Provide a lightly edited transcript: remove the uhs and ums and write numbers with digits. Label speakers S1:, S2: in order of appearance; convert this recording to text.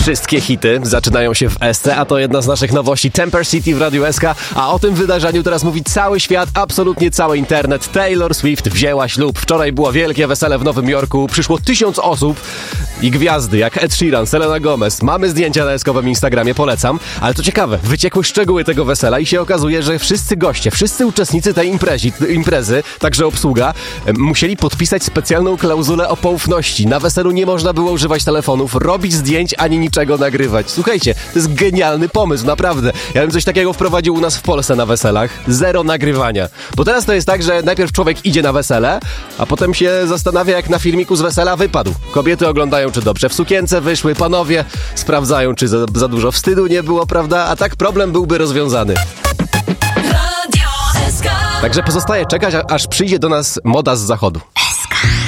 S1: Wszystkie hity zaczynają się w SC, a to jedna z naszych nowości Temper City w Radiu SK, a o tym wydarzeniu teraz mówi cały świat, absolutnie cały internet. Taylor Swift wzięła ślub. Wczoraj było wielkie wesele w Nowym Jorku, przyszło 1000 osób i gwiazdy jak Ed Sheeran, Selena Gomez. Mamy zdjęcia na SK-owym Instagramie, polecam. Ale to ciekawe, wyciekły szczegóły tego wesela i się okazuje, że wszyscy goście, wszyscy uczestnicy tej imprezy, także obsługa, musieli podpisać specjalną klauzulę o poufności. Na weselu nie można było używać telefonów, robić zdjęć, ani niczego nagrywać. Słuchajcie, to jest genialny pomysł, naprawdę. Ja bym coś takiego wprowadził u nas w Polsce na weselach. Zero nagrywania. Bo teraz to jest tak, że najpierw człowiek idzie na wesele, a potem się zastanawia, jak na filmiku z wesela wypadł. Kobiety oglądają, czy dobrze w sukience wyszły, panowie sprawdzają, czy za dużo wstydu nie było, prawda? A tak problem byłby rozwiązany. Także pozostaje czekać, aż przyjdzie do nas moda z zachodu.